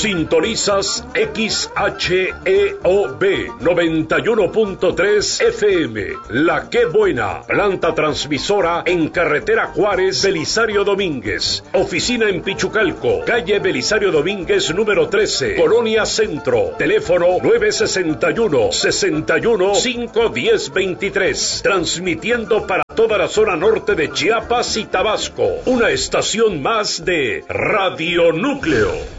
Sintonizas XHEOB 91.3 FM. La Qué Buena, planta transmisora en carretera Juárez, Belisario Domínguez. Oficina en Pichucalco, calle Belisario Domínguez número 13, Colonia Centro. Teléfono 961-61-510-23. Transmitiendo para toda la zona norte de Chiapas y Tabasco. Una estación más de Radio Núcleo.